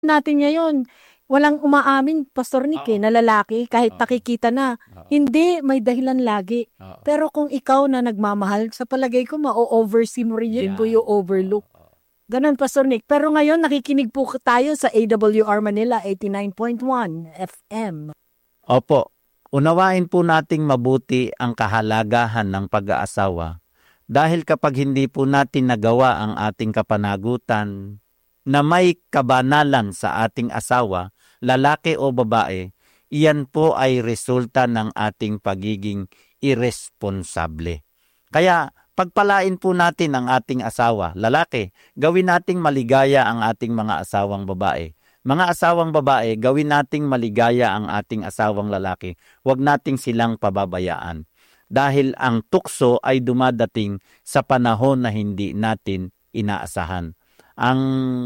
natin ngayon, walang umaamin, Pastor Nick, Oo. na lalaki, kahit Oo. nakikita na, Oo. hindi, may dahilan lagi. Oo. Pero kung ikaw na nagmamahal, sa palagay ko, ma-oversee mo rin yun, Yan. yung overlook. Oo. Ganun, Pastor Nick. Pero ngayon, nakikinig po tayo sa AWR Manila 89.1 FM. Opo, unawain po nating mabuti ang kahalagahan ng pag-aasawa dahil kapag hindi po natin nagawa ang ating kapanagutan na may kabanalan sa ating asawa, lalaki o babae, iyan po ay resulta ng ating pagiging irresponsable. Kaya pagpalain po natin ang ating asawa, lalaki, gawin nating maligaya ang ating mga asawang babae. Mga asawang babae, gawin nating maligaya ang ating asawang lalaki. Huwag nating silang pababayaan. Dahil ang tukso ay dumadating sa panahon na hindi natin inaasahan. Ang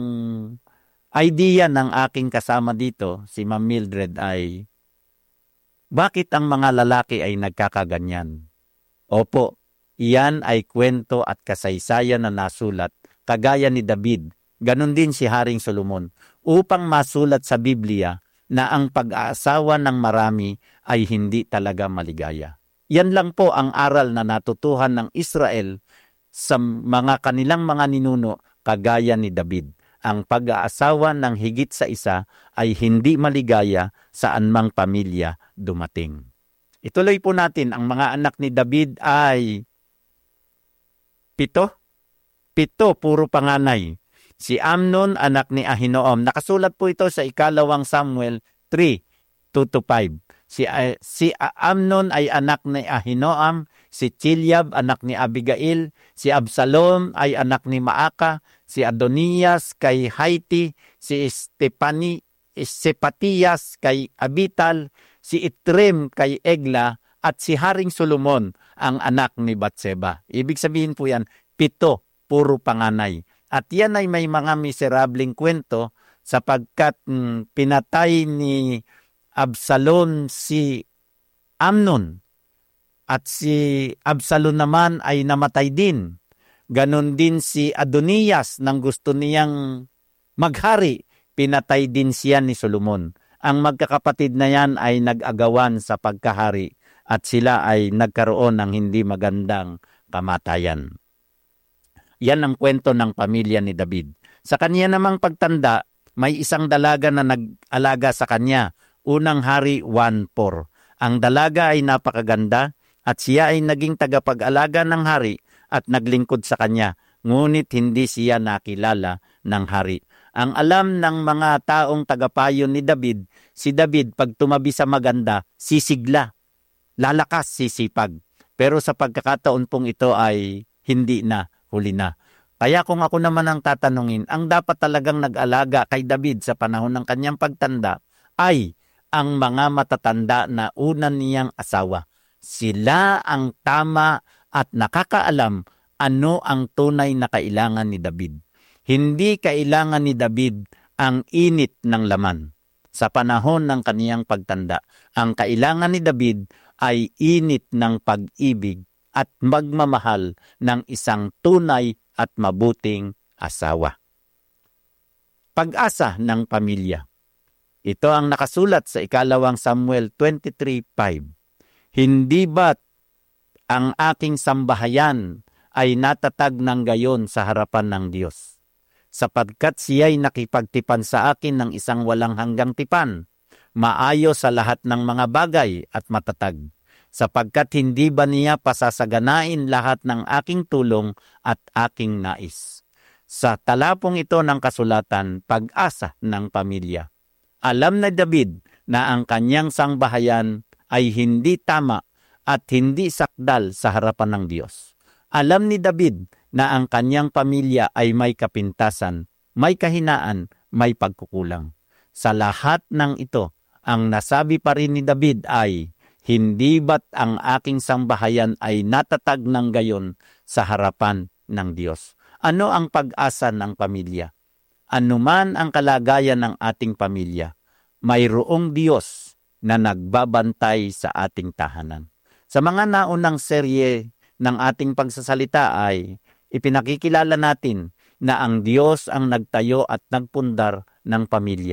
idea ng aking kasama dito, si Ma'am Mildred, ay bakit ang mga lalaki ay nagkakaganyan? Opo, iyan ay kwento at kasaysayan na nasulat, kagaya ni David. Ganon din si Haring Solomon, upang masulat sa Biblia na ang pag-aasawa ng marami ay hindi talaga maligaya. Yan lang po ang aral na natutuhan ng Israel sa mga kanilang mga ninuno kagaya ni David. Ang pag-aasawa ng higit sa isa ay hindi maligaya saan mang pamilya dumating. Ituloy po natin, ang mga anak ni David ay 7. 7, puro panganay. Si Amnon, anak ni Ahinoam. Nakasulat po ito sa 2 Samuel 3, 2-5. Si Amnon ay anak ni Ahinoam, si Chilyab anak ni Abigail, si Absalom ay anak ni Maaka, si Adonias kay Haiti, si Sepatias kay Abital, si Itrim kay Egla, at si Haring Solomon ang anak ni Batseba. Ibig sabihin po yan, 7, puro panganay. At yan ay may mga miserableng kwento sapagkat pinatay ni Absalom si Amnon at si Absalom naman ay namatay din. Ganon din si Adonias nang gusto niyang maghari, pinatay din siya ni Solomon. Ang magkakapatid na yan ay nag-agawan sa pagkahari at sila ay nagkaroon ng hindi magandang kamatayan. Yan ang kwento ng pamilya ni David. Sa kanya namang pagtanda, may isang dalaga na nag-alaga sa kanya. Unang Hari 1:4. Ang dalaga ay napakaganda at siya ay naging tagapag-alaga ng hari at naglingkod sa kanya. Ngunit hindi siya nakilala ng hari. Ang alam ng mga taong tagapayo ni David, si David pag tumabi sa maganda, sisigla, lalakas, sisipag. Pero sa pagkakataon pong ito ay hindi na, huli na. Kaya kung ako naman ang tatanungin, ang dapat talagang nag-alaga kay David sa panahon ng kanyang pagtanda ay ang mga matatanda na una niyang asawa. Sila ang tama at nakakaalam ano ang tunay na kailangan ni David. Hindi kailangan ni David ang init ng laman. Sa panahon ng kaniyang pagtanda, ang kailangan ni David ay init ng pag-ibig at magmamahal ng isang tunay at mabuting asawa. Pag-asa ng pamilya. Ito ang nakasulat sa 2 Samuel 23:5. Hindi ba't ang aking sambahayan ay natatag ng gayon sa harapan ng Diyos? Sapagkat siya'y nakipagtipan sa akin ng isang walang hanggang tipan, maayos sa lahat ng mga bagay at matatag. Sapagkat hindi ba niya pasasaganain lahat ng aking tulong at aking nais? Sa talapong ito ng kasulatan, pag-asa ng pamilya. Alam na David na ang kanyang sangbahayan ay hindi tama at hindi sakdal sa harapan ng Diyos. Alam ni David na ang kanyang pamilya ay may kapintasan, may kahinaan, may pagkukulang. Sa lahat ng ito, ang nasabi pa rin ni David ay, hindi ba't ang aking sambahayan ay natatag ng gayon sa harapan ng Diyos? Ano ang pag-asa ng pamilya? Anuman ang kalagayan ng ating pamilya, mayroong Diyos na nagbabantay sa ating tahanan. Sa mga naunang serye ng ating pagsasalita ay ipinakikilala natin na ang Diyos ang nagtayo at nagpundar ng pamilya.